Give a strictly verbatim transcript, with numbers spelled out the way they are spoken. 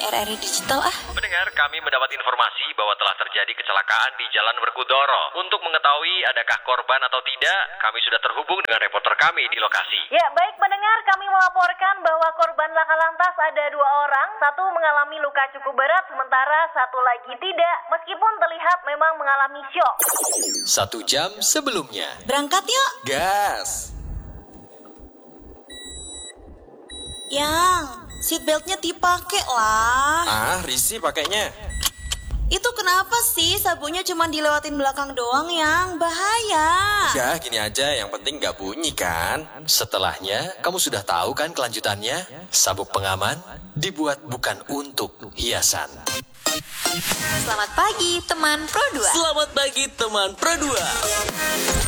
R R I Digital ah. Pendengar, kami mendapat informasi bahwa telah terjadi kecelakaan di Jalan Werkudara. Untuk mengetahui adakah korban atau tidak, kami sudah terhubung dengan reporter kami di lokasi. Ya, baik pendengar, kami melaporkan bahwa korban laka lantas ada dua orang. Satu mengalami luka cukup berat, sementara satu lagi tidak, meskipun terlihat memang mengalami syok. Satu jam sebelumnya. Berangkat yuk. Gas! Yang, seatbeltnya dipake lah. Ah, risih pakainya. Itu kenapa sih sabuknya cuma dilewatin belakang doang, Yang? Bahaya. Ya, gini aja, yang penting gak bunyi kan. Setelahnya, kamu sudah tahu kan kelanjutannya? Sabuk pengaman dibuat bukan untuk hiasan. Selamat pagi teman Pro dua. Selamat pagi teman Pro dua.